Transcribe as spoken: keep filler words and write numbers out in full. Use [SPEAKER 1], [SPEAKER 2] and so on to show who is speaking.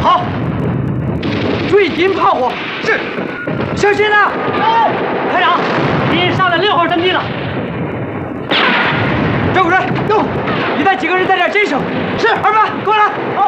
[SPEAKER 1] 好，注意敌人炮火。是，小心呐！哎，排长，敌人上了六号阵地了。赵主任，动！你带几个人在这儿坚守。是，二班，过来。好。